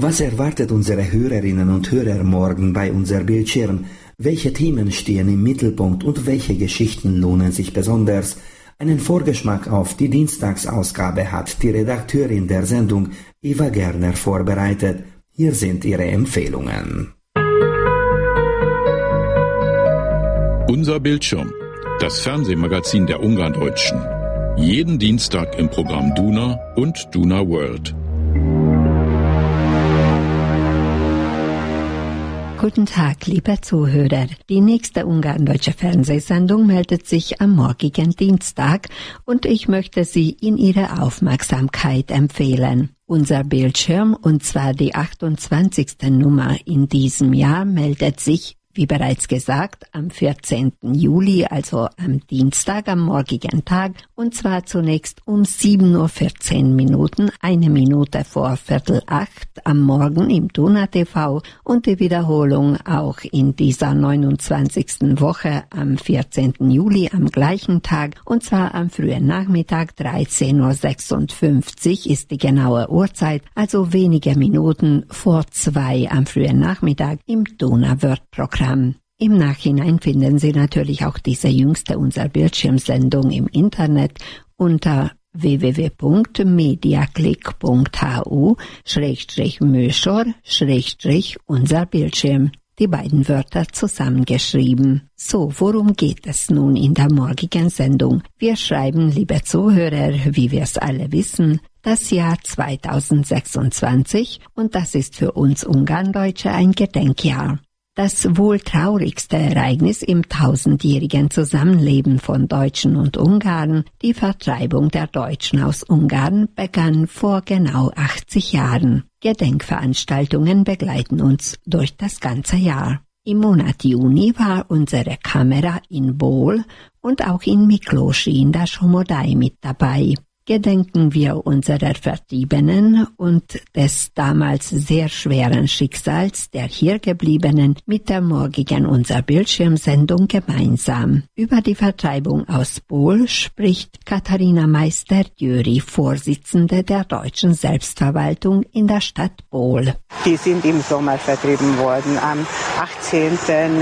Was erwartet unsere Hörerinnen und Hörer morgen bei unser Bildschirm? Welche Themen stehen im Mittelpunkt und welche Geschichten lohnen sich besonders? Einen Vorgeschmack auf die Dienstagsausgabe hat die Redakteurin der Sendung Eva Gerner vorbereitet. Hier sind ihre Empfehlungen. Unser Bildschirm, das Fernsehmagazin der Ungarndeutschen. Jeden Dienstag im Programm Duna und Duna World. Guten Tag, lieber Zuhörer. Die nächste ungarndeutsche Fernsehsendung meldet sich am morgigen Dienstag und ich möchte sie in Ihre Aufmerksamkeit empfehlen. Unser Bildschirm, und zwar die 28. Nummer in diesem Jahr, meldet sich, wie bereits gesagt, am 14. Juli, also am Dienstag, am morgigen Tag, und zwar zunächst um 7:14 Uhr, 1 Minute vor 7:45 am Morgen im Duna TV und die Wiederholung auch in dieser 29. Woche am 14. Juli am gleichen Tag, und zwar am frühen Nachmittag 13:56 ist die genaue Uhrzeit, also wenige Minuten vor 2 am frühen Nachmittag im Duna World Programm. Im Nachhinein finden Sie natürlich auch diese jüngste unserer Bildschirmsendung im Internet unter www.mediaclick.hu/műsor/unser Bildschirm. Die beiden Wörter zusammengeschrieben. So, worum geht es nun in der morgigen Sendung? Wir schreiben, liebe Zuhörer, wie wir es alle wissen, das Jahr 2026 und das ist für uns Ungarndeutsche ein Gedenkjahr. Das wohl traurigste Ereignis im 1000-jährigen Zusammenleben von Deutschen und Ungarn, die Vertreibung der Deutschen aus Ungarn, begann vor genau 80 Jahren. Gedenkveranstaltungen begleiten uns durch das ganze Jahr. Im Monat Juni war unsere Kamera in Bol und auch in Miklósi in der Somodály mit dabei. Gedenken wir unserer Vertriebenen und des damals sehr schweren Schicksals der Hiergebliebenen mit der morgigen unserer Bildschirmsendung gemeinsam. Über die Vertreibung aus Bol spricht Katharina Meister-Győri, Vorsitzende der deutschen Selbstverwaltung in der Stadt Bol. Die sind im Sommer vertrieben worden. Am 18.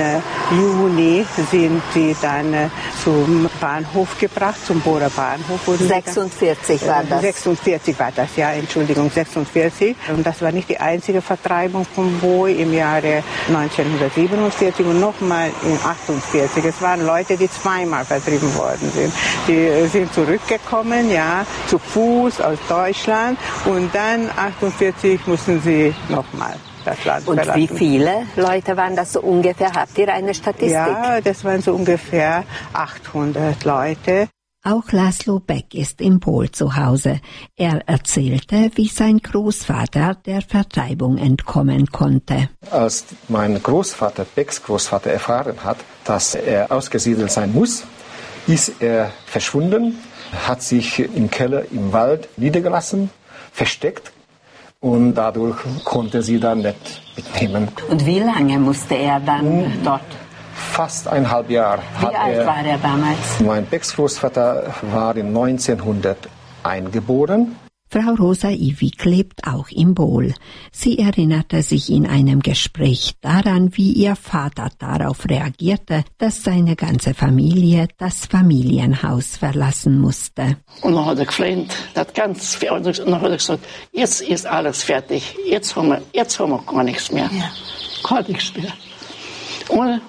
Juni sind sie dann zum Bahnhof gebracht, zum Bohrer Bahnhof. 46 war das. 46 war das, ja, Entschuldigung, 46. Und das war nicht die einzige Vertreibung von Bol im Jahre 1947 und nochmal in 48. Es waren Leute, die zweimal vertrieben worden sind. Die sind zurückgekommen, ja, zu Fuß aus Deutschland und dann 48 mussten sie nochmal das Land verlassen. Und wie viele Leute waren das so ungefähr? Habt ihr eine Statistik? Ja, das waren so ungefähr 800 Leute. Auch László Beck ist in Bol zu Hause. Er erzählte, wie sein Großvater der Vertreibung entkommen konnte. Als mein Großvater, Becks Großvater, erfahren hat, dass er ausgesiedelt sein muss, ist er verschwunden, hat sich im Keller im Wald niedergelassen, versteckt und dadurch konnte sie dann nicht mitnehmen. Und wie lange musste er dann dort? Fast 1,5 Jahre. Wie alt war er damals? Mein Becks-Großvater war in 1900 eingeboren. Frau Rosa Iwik lebt auch in Bol. Sie erinnerte sich in einem Gespräch daran, wie ihr Vater darauf reagierte, dass seine ganze Familie das Familienhaus verlassen musste. Und dann hat er gefleht, und dann hat er gesagt, jetzt ist alles fertig, jetzt haben wir gar nichts mehr. Ja. Gar nichts mehr. Und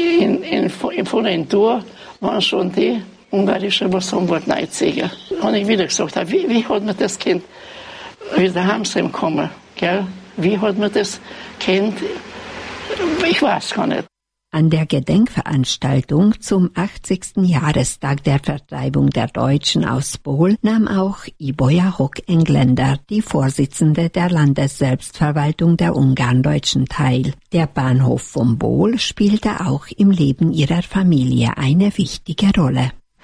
vor der Tür waren schon die ungarischen Neuzieher. Und ich wieder gesagt, wie hat man das Kind wieder heimkommen? Wie hat man das Kind, ich weiß gar nicht. An der Gedenkveranstaltung zum 80. Jahrestag der Vertreibung der Deutschen aus Bol nahm auch Ibolya Hock Engländer, die Vorsitzende der Landesselbstverwaltung der Ungarndeutschen, teil. Der Bahnhof von Bol spielte auch im Leben ihrer Familie eine wichtige Rolle.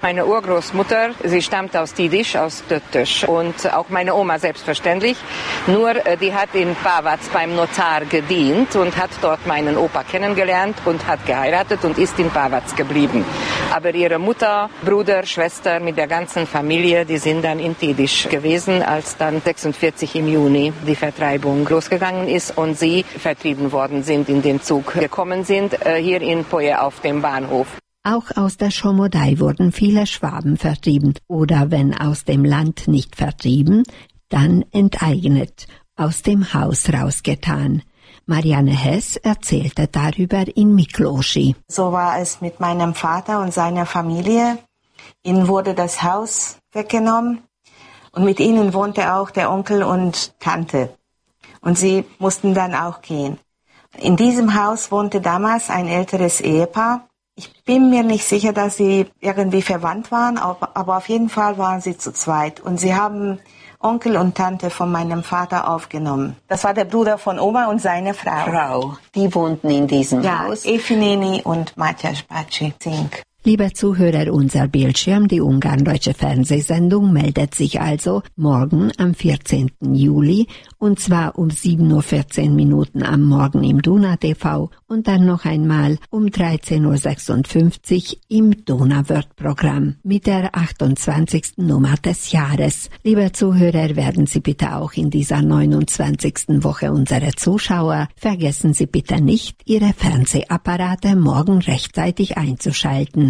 Meine Urgroßmutter, sie stammt aus Tidisch, aus Töttösch. Und auch meine Oma selbstverständlich. Nur die hat in Pavac beim Notar gedient und hat dort meinen Opa kennengelernt und hat geheiratet und ist in Pavac geblieben. Aber ihre Mutter, Bruder, Schwester mit der ganzen Familie, die sind dann in Tidisch gewesen, als dann 46 im Juni die Vertreibung losgegangen ist und sie vertrieben worden sind, in den Zug gekommen sind, hier in Poje auf dem Bahnhof. Auch aus der Schomodei wurden viele Schwaben vertrieben oder wenn aus dem Land nicht vertrieben, dann enteignet, aus dem Haus rausgetan. Marianne Hess erzählte darüber in Mikloši. So war es mit meinem Vater und seiner Familie. Ihnen wurde das Haus weggenommen und mit ihnen wohnte auch der Onkel und Tante. Und sie mussten dann auch gehen. In diesem Haus wohnte damals ein älteres Ehepaar. Ich bin mir nicht sicher, dass sie irgendwie verwandt waren, aber auf jeden Fall waren sie zu zweit. Und sie haben Onkel und Tante von meinem Vater aufgenommen. Das war der Bruder von Oma und seine Frau. Die wohnten in diesem Haus. Efineni und Matja Spaci Zink. Liebe Zuhörer, unser Bildschirm, die Ungarn-Deutsche Fernsehsendung, meldet sich also morgen am 14. Juli und zwar um 7:14 Uhr am Morgen im Duna TV und dann noch einmal um 13:56 Uhr im Donauwörth-Programm mit der 28. Nummer des Jahres. Liebe Zuhörer, werden Sie bitte auch in dieser 29. Woche unsere Zuschauer. Vergessen Sie bitte nicht, Ihre Fernsehapparate morgen rechtzeitig einzuschalten.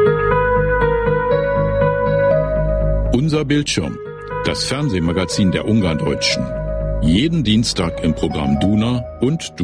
Unser Bildschirm, das Fernsehmagazin der Ungarndeutschen. Jeden Dienstag im Programm Duna und